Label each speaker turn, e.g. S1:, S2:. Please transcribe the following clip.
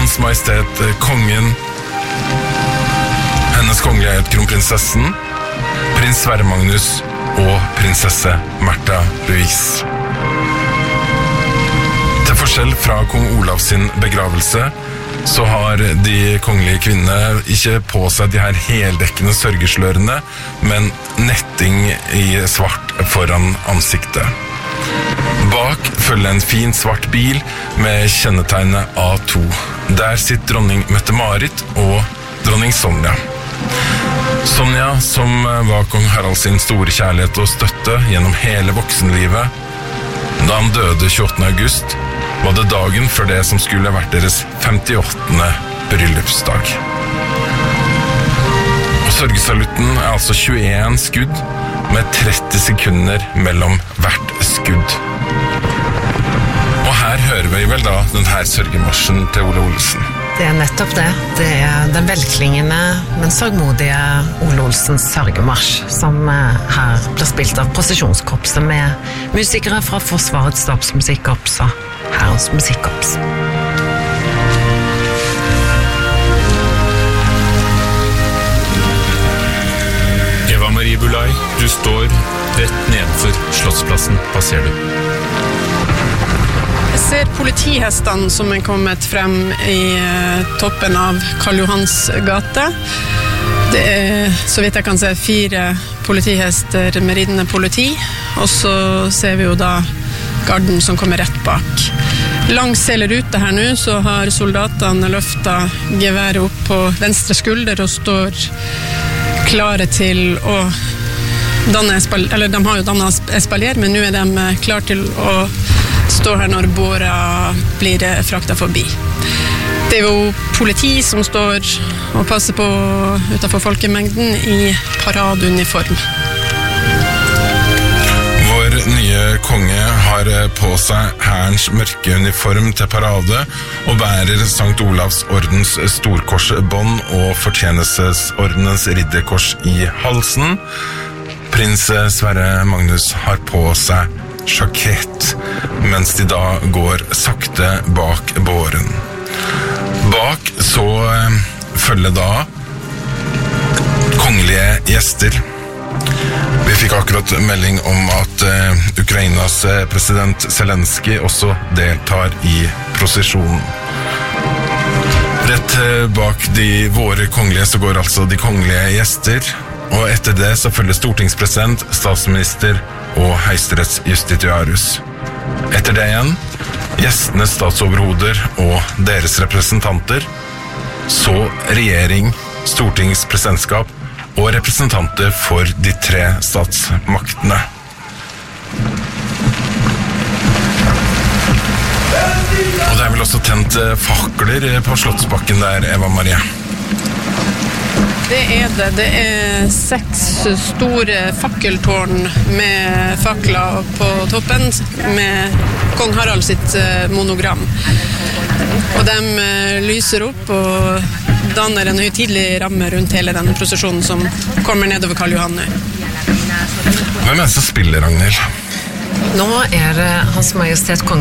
S1: Hans Majestet Kongen, Hennes Kongelighet Kronprinsessen, Prins Sverre Magnus og prinsesse Märtha Louise. Til forskjell fra kong Olav sin begravelse, så har de kongelige kvinnene ikke på seg de her heldekkende sørgeslørene, men netting i svart foran ansiktet. Bak følger en fin svart bil med kjennetegnet A2. Der sitter dronning Mette-Marit og dronning Sonja. Sonja, som var kong Harald sin store kjærlighet og støtte gjennom hele voksenlivet, da han døde 28. august, var det dagen før det som skulle vært deres 58. bryllupsdag. Og sørgesalutten altså 21 skudd med 30 sekunder mellom hvert skudd. Og her hører vi vel da denne sørgemarsjen til Ole Olsen.
S2: Det nettopp det. Det den velklingende, men sørgmodige Ole Olsens sørgemarsj, som her blir spilt av prosesjonskorpset med musikere fra Forsvarets stabsmusikkorps og Hærens musikkorps.
S3: Eva Marie Bulai, du står rett nedenfor Slottsplassen. Hva ser du?
S4: Jeg ser politihestene som kommet frem i toppen av Karl Johans gate. Det så vidt jeg kan se, 4 politihester med ridende politi, og så ser vi jo da garden som kommer rett bak. Langs hele ruta her nå så har soldatene løftet geværet opp på venstre skulder og står klare til å danne eller de har jo dannet espalier, men nå de klare til å stå her når båra blir fraktet forbi. Det jo politi som står og passer på utenfor folkemengden i paradeuniform.
S1: Vår nye konge har på seg hærens mørke uniform til parade og bærer Sankt Olavs ordens storkorsbånd og fortjenestesordenens ridderkors i halsen. Prins Sverre Magnus har på seg sjakett, mens de da går sakte bak båren. Bak så følger da kongelige gjester. Vi fikk akkurat melding om at Ukrainas president Zelensky også deltar i prosesjonen. Rett bak våre kongelige så går altså de kongelige gjester, og etter det så følger stortingspresident, statsminister og høyesterettsjustitiarius. Etter det igjen, gjestenes statsoverhoder og deres representanter, så regjering, stortingspresidentskap og representanter for de 3 statsmaktene. Og det vel også tent fakler på Slottsbakken der, Eva Marie.
S4: Det det. Det 6 store fakkeltårn med fakler på toppen med kong Harald sitt monogram. Og de lyser opp og danner en høytidelig ramme rundt hele den prosesjonen som kommer nedover Karl Johan.
S1: Hvem det som spiller, Ragnhild?
S2: Nå det Hans Majestet Kongen